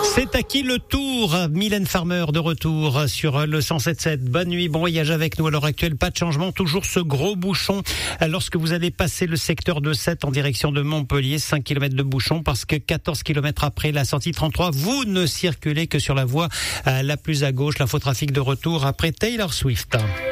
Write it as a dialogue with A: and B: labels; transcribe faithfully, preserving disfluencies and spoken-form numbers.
A: C'est à qui le tour? Mylène Farmer de retour sur le cent sept virgule sept. Bonne nuit, bon voyage avec nous à l'heure actuelle. Pas de changement, toujours ce gros bouchon lorsque vous allez passer le secteur de sept en direction de Montpellier. cinq kilomètres de bouchon parce que quatorze kilomètres après la sortie trente-trois, vous ne circulez que sur la voie la plus à gauche. L'infotrafic de retour après Taylor Swift.